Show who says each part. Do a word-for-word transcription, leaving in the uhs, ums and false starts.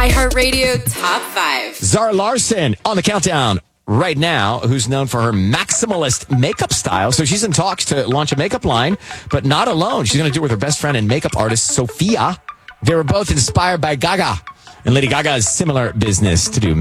Speaker 1: iHeartRadio Top five.
Speaker 2: Zara Larsson on the countdown right now, who's known for her maximalist makeup style. So she's in talks to launch a makeup line, but not alone. She's going to do it with her best friend and makeup artist, Sophia. They were both inspired by Gaga and Lady Gaga's similar business to do